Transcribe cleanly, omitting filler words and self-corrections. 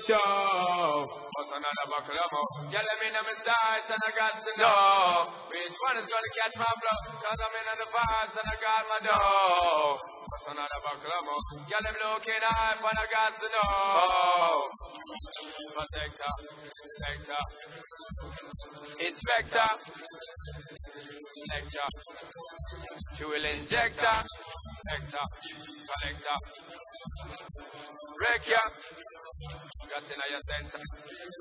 So, what's another buckle of more? Yeah, let me know my sides and I got to know which one is gonna catch my flow. Cause I'm in the vibes and I got my dough. What's another buckle of more? Yeah, them looking high and I got to know. Protector, sector, inspector, lecture, fuel injector, sector, collector, wreck ya, got in your center.